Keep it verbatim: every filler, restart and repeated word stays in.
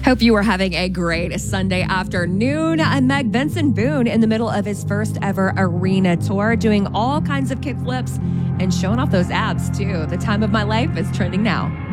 Hope you are having a great Sunday afternoon. I'm Meg Benson Boone in the middle of his first ever arena tour, doing all kinds of kickflips and showing off those abs too. The time of my life is trending now.